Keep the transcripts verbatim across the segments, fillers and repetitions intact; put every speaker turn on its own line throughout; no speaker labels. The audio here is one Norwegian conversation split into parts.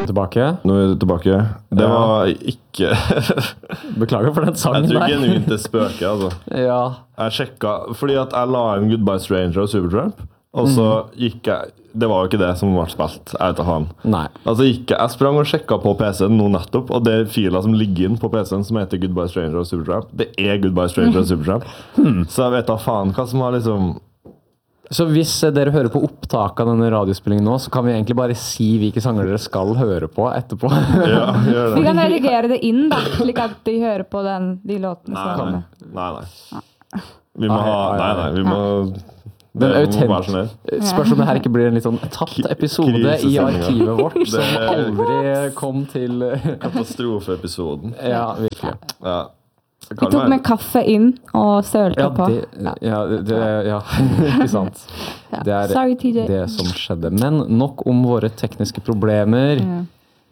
tilbake.
Nå er vi tilbake. Det
Ja.
var ikke...
Beklager for den sangen
Jeg tror
der.
genuint det spøker, altså.
Ja.
Jeg sjekket, fordi at jeg la inn Goodbye Stranger og Supertramp, og så gikk jeg... Det var jo ikke det som ble spilt, jeg vet ikke han.
Nei.
Altså ikke, jeg sprang og sjekket på P C-en nå nettopp, og det er filer som ligger inn på P C-en som heter Goodbye Stranger og Supertramp. Det er Goodbye Stranger og Supertramp. Hmm. Så jeg vet da faen hva som har liksom...
Så hvis dere hører på opptak av denne radiospillingen nå, så kan vi egentlig bare si hvilke sanger dere skal høre på etterpå.
Ja, gjør
Vi
det.
kan redigere det inn da, slik at de hører på den, de låtene
Nei,
som
nei, nei, nei. Vi må
Nei,
ha... Nei, nei, vi må...
Den
Det må være
autent.
sånn her.
Spørs om det her ikke blir en litt sånn tatt episode i
Krisesendinga.
arkivet vårt, som
Det-
aldri kom til...
Katastrofeepisoden.
Ja, virkelig.
Ja. Det
Vi
kan
tok
være.
med kaffe inn og sølte
Ja,
på.
det, ja, det, ja, ikke sant.
Ja.
Det er
Sorry, T J.
det som skjedde. Men nok om våre tekniske problemer.
Ja.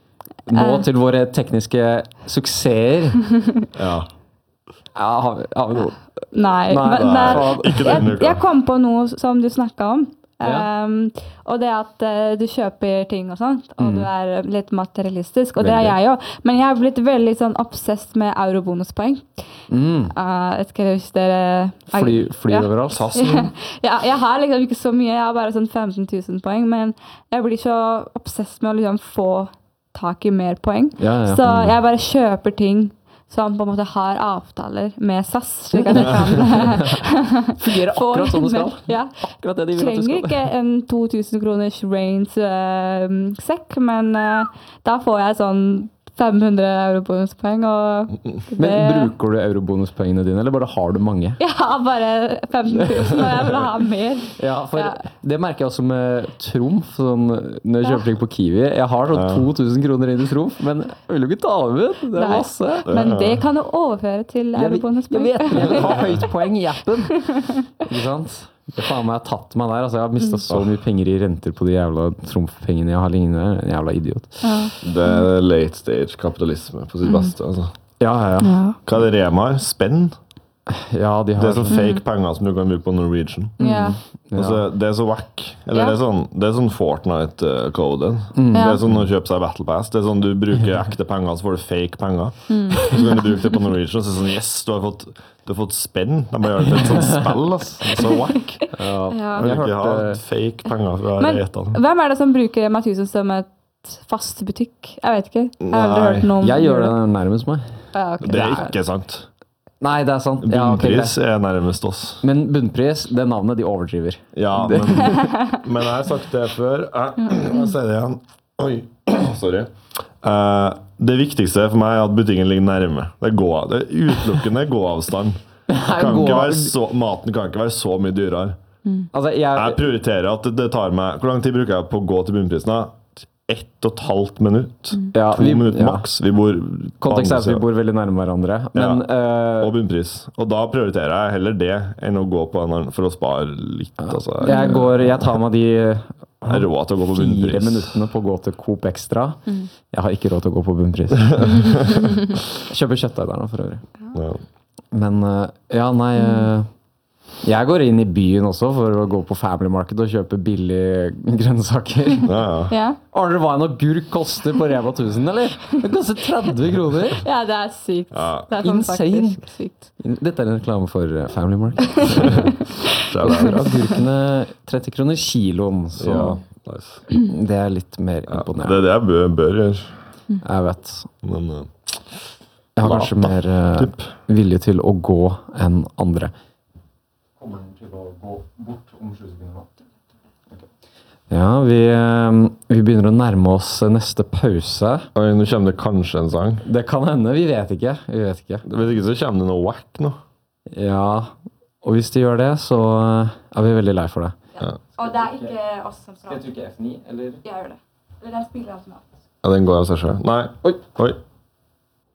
Nå
Eh.
til våre tekniske suksesser.
Ja.
Ja, har vi, har vi noe?
Nei,
Nei,
men,
nei,
men
ikke denne
jeg,
uka.
jeg kom på noe som du snakket om.
Ja.
Um, og det at uh, du kjøper ting og sånt, og
Mm.
du er litt materialistisk, og det er
Veldig.
jeg jo. Men jeg har blitt veldig sånn obsessed med eurobonuspoeng.
Mm.
Uh, jeg skal hvis dere...
Fly, fly
Ja.
overalt.
Tassen.
Ja, jeg har liksom ikke så mye, jeg har bare sånn femten tusen poeng, men jeg blir så obsessed med å liksom få tak i mer poeng.
Ja, ja.
Så jeg bare kjøper ting som på en måte har avtaler med S A S, slik at jeg kan
Fungerer
få
akkurat som det skal.
mer. Ja.
Akkurat det de vil at du
Trenger
skal.
ikke en to tusen kroners Reigns uh, sekk, men uh, da får jeg sånn fem hundre euro bonuspoeng, og det...
Men bruker du eurobonuspoengene dine, eller bare har du mange?
Jeg har bare femten tusen, og jeg vil ha mer.
Ja, for
Ja.
det merker jeg også med Trumf, sånn, når jeg
Ja.
kjøper ting på Kiwi. Jeg har sånn
Ja.
to tusen kroner inn i Trumf, men jeg vil jo ikke ta av ut. Det er
Nei.
masse.
Men det kan du overføre til
Jeg, vil- jeg
eurobonuspoeng.
vet, men jeg vil ha høyt poeng i appen. Ikke sant? Det faen meg har tatt meg der. Altså, jeg har mistet så mye penger i renter på de jævla Trumf-pengene jeg har liggende. En jævla idiot.
Ja.
Det er late stage kapitalisme på sitt beste, altså.
Ja, ja, ja.
Ja.
Hva er det Rema har? Spenn?
Ja, de
Det
har
er sånn fake penger som du kan bruke på Norwegian.
Ja.
Altså, det er så wack. Eller
Ja.
det er sånn, det er sånn Fortnite-code.
Mm.
Det
Ja.
er sånn å kjøpe seg Battle Pass. Det er sånn du bruker ekte penger, så får du fake penger.
Mm.
Så kan du bruke det på Norwegian, og så er det sånn, yes, du har fått, du har fått spenn. De bare gjør det til et sånt spill, ass. Det er så wack.
Ja.
Ja.
Jeg vil
Jeg
ikke ha
hørte-
fake penger fra
Men
retene.
hvem er det som bruker Rema tusen som et fast butikk? Jeg vet ikke. Jeg har aldri
Nei.
hørt noe om
Jeg gjør det nærmest meg.
Ja, ok.
Det er ikke sant.
Nei, det er sant. Ja, ok, greit.
Bunnpris er nærmest oss.
Men bunnpris, det navnet de overdriver.
Ja, men, men jeg har sagt det før. Jeg, jeg sier det igjen. Oi, sorry. Eh, det viktigste for meg er at butikken ligger nærme. Det er, gå, det er utelukkende gåavstand. Det kan
gå-
ikke være så, maten kan ikke være så mye dyrere.
Altså, jeg,
Jeg prioriterer at det tar meg... Hvor lang tid bruker jeg på å gå til bunnprisen? da? Ett og et halvt minutt.
ja,
To
vi-
minutter
ja.
maks. Vi bor på
Kontekst er
andre
at vi
siden.
bor veldig nærme hverandre. Men eh,
Og bunnpris. Og da prioriterer jeg heller det enn å gå på en annen for å spare litt. Altså.
jeg, går, jeg tar meg de
Jeg har råd til å gå på
fire
bunnpris.
minuttene på å gå til Coop Extra. Jeg har ikke råd til å gå på bunnpris. Kjøper kjøttdeig der nå, for øvrig.
Ja.
Men eh, ja, nei eh, Jeg går inn i byen også for å gå på Family Market og kjøpe billige grønnsaker.
Ja, ja.
Ja.
Aner dere hva en agurk koster på Rema tusen, eller? Det koster tretti kroner.
ja, det er sykt.
Ja.
Det er sånn
Insane.
faktisk sykt.
Dette er en reklame for eh, Family Market.
Så
Koster
er det-
agurkene tretti kroner kiloen, så
Ja, nice.
det er litt mer
Ja, det
imponerende.
er det jeg bør, bør gjøre.
Jeg vet.
Men eh,
Jeg har kanskje
Lata,
mer eh,
typ.
vilje til å gå enn andre. Kommer den til å gå bort om tjue sekunder? Ja, vi, eh, vi begynner å nærme oss neste pause.
oi, nå kommer det kanskje en sang.
Det kan hende, vi vet ikke. Vi vet ikke.
Hvis ikke så kommer det noe wack nå.
Ja, og hvis de gjør det, så eh, er vi veldig lei for det.
Og det er ikke oss som skal
trykke F ni, eller?
gjøre det. Eller den spiller automat.
Ja, den går av seg selv. Nei.
Oi.
Oi.